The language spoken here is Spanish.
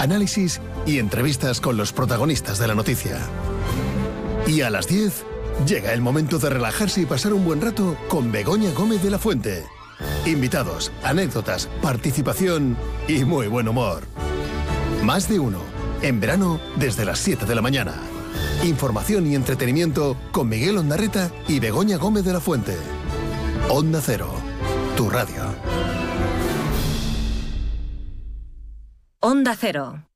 análisis y entrevistas con los protagonistas de la noticia. Y a las 10 llega el momento de relajarse y pasar un buen rato con Begoña Gómez de la Fuente. Invitados, anécdotas, participación y muy buen humor. Más de uno, en verano desde las 7 de la mañana. Información y entretenimiento con Miguel Ondarreta y Begoña Gómez de la Fuente. Onda Cero, tu radio. Onda Cero.